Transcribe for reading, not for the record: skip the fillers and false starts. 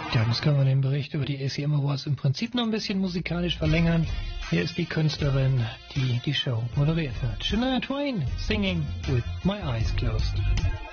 Ja, das kann man den Bericht über die ACM Awards im Prinzip noch ein bisschen musikalisch verlängern. Hier ist die Künstlerin, die die Show moderiert hat. Shania Twain, singing with my eyes closed.